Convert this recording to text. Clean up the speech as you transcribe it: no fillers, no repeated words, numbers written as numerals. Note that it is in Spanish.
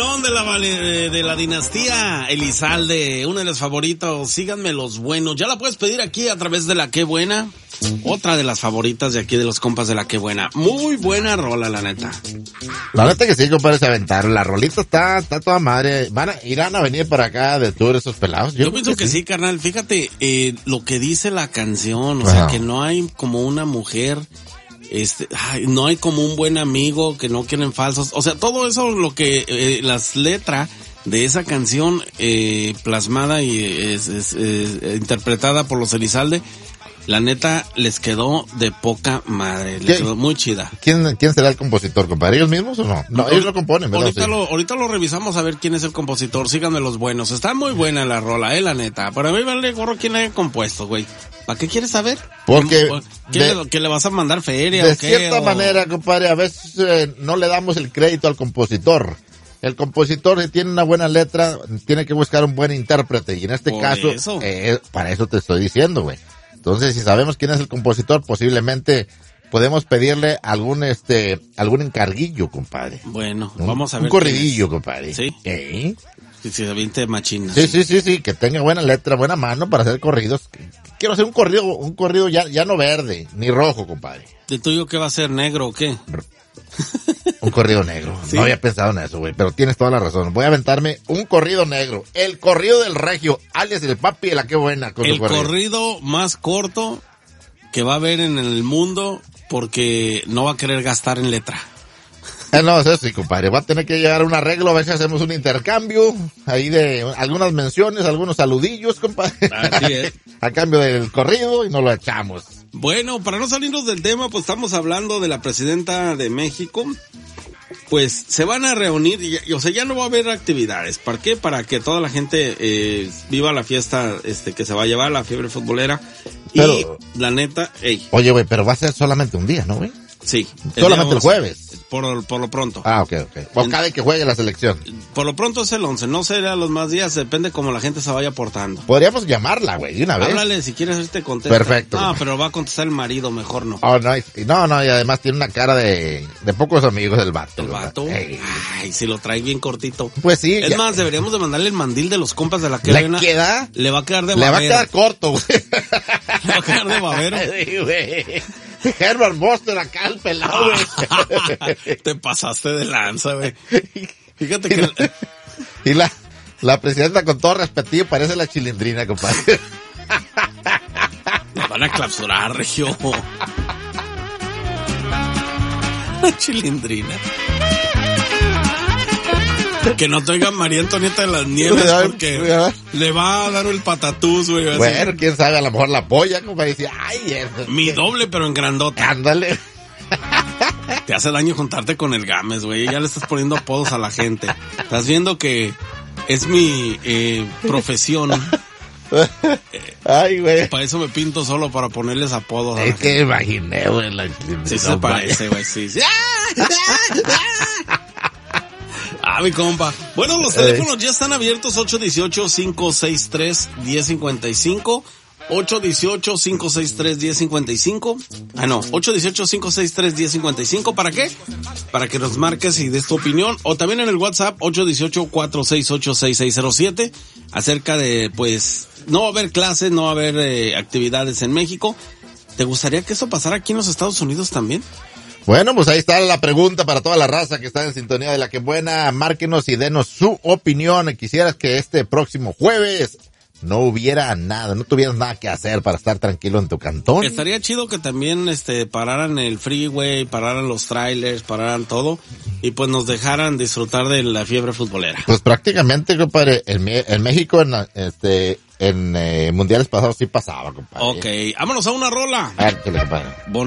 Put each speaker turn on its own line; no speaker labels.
pelón de la dinastía Elizalde, uno de los favoritos. Síganme los buenos. Ya la puedes pedir aquí a través de La Qué Buena. Otra de las favoritas de aquí de los compas de La Qué Buena. Muy buena rola, la neta.
La neta que sí, compadre, se aventaron. La rolita está toda madre. Irán a venir para acá de tour esos pelados.
Yo pienso que sí, carnal. Fíjate, lo que dice la canción, o sea, que no hay como una mujer, no hay como un buen amigo, que no quieren falsos. O sea, todo eso, lo que, las letras de esa canción, plasmada y interpretada por los Elizalde, la neta, les quedó de poca madre, les quedó muy chida.
¿Quién será el compositor, compadre? ¿Ellos mismos o no? No, ellos lo componen, ¿verdad?
Ahorita lo revisamos a ver quién es el compositor, síganme los buenos. Está muy buena la rola, la neta. Pero a mí vale gorro quién haya compuesto, güey. ¿Para qué quieres saber?
Porque...
¿Que le vas a mandar feria
de
o qué?
De cierta manera, compadre, a veces no le damos el crédito al compositor. El compositor, si tiene una buena letra, tiene que buscar un buen intérprete. Y en este caso, para eso te estoy diciendo, güey. Entonces, si sabemos quién es el compositor, posiblemente podemos pedirle algún encarguillo, compadre.
Bueno, vamos a ver.
Un corridillo, compadre.
¿Sí?
¿Eh?
Si se aviente machina.
Sí, que tenga buena letra, buena mano para hacer corridos. Quiero hacer un corrido ya no verde, ni rojo, compadre.
¿De tuyo qué va a ser, negro o qué?
Un corrido negro. ¿Sí? No había pensado en eso, güey, pero tienes toda la razón. Voy a aventarme un corrido negro. El corrido del regio, alias el papi de La Qué Buena.
El corrido más corto que va a haber en el mundo porque no va a querer gastar en letra.
No, eso sí, compadre. Va a tener que llegar a un arreglo, a ver si hacemos un intercambio ahí de algunas menciones, algunos saludillos, compadre.
Así es.
A cambio del corrido y nos lo echamos.
Bueno, para no salirnos del tema, pues estamos hablando de la presidenta de México. Pues se van a reunir, o sea, ya no va a haber actividades. ¿Para qué? Para que toda la gente viva la fiesta que se va a llevar, la fiebre futbolera. Pero, y la neta,
Oye, güey, pero va a ser solamente un día, ¿no, güey?
Sí.
Solamente el jueves.
Por lo pronto.
Ah, ok. O cada vez que juegue la selección.
Por lo pronto es el 11, no será los más días, depende cómo la gente se vaya portando.
Podríamos llamarla, güey, de una vez.
Háblale, si quieres te contesta.
Perfecto.
No, pero va a contestar el marido, mejor no.
Oh, no, y además tiene una cara de pocos amigos el vato.
¿El vato? Ay, si lo trae bien cortito.
Pues sí.
Es más, deberíamos de mandarle el mandil de los compas de La Qué Buena.
¿Le queda?
Le va a quedar de
babero.
Le
va a quedar corto, güey.
Le va a quedar de babero.
Sí, güey. Herbert Monster acá, el pelado, güey.
Te pasaste de lanza, güey. Fíjate que...
Y la presidenta, con todo respeto, parece la Chilindrina, compadre.
Nos van a clausurar, Regio. La Chilindrina. Que no traiga María Antonieta de las Nieves porque le va a dar el patatús, güey.
Bueno, quién sabe, a lo mejor la apoya, como dice, ay,
mi doble, pero en grandota.
Ándale.
Te hace daño juntarte con el Gámez, güey. Ya le estás poniendo apodos a la gente. Estás viendo que es mi profesión.
Ay, güey.
Para eso me pinto solo, para ponerles apodos.
Es que imaginé, güey.
Sí se parece, güey, sí. Mi compa. Bueno, los teléfonos ya están abiertos, 818-563-1055. 818-563-1055. 818-563-1055. ¿Para qué? Para que nos marques y des tu opinión. O también en el WhatsApp, 818-468-6607. Acerca de, pues, no va a haber clases, no va a haber actividades en México. ¿Te gustaría que eso pasara aquí en los Estados Unidos también?
Bueno, pues ahí está la pregunta para toda la raza que está en sintonía de La Qué Buena. Márquenos y denos su opinión. Quisieras que este próximo jueves no hubiera nada, no tuvieras nada que hacer para estar tranquilo en tu cantón.
Estaría chido que también pararan el freeway, pararan los trailers, pararan todo y pues nos dejaran disfrutar de la fiebre futbolera.
Pues prácticamente, compadre, en México en mundiales pasados sí pasaba, compadre.
Ok, vámonos a una rola.
A ver, compadre.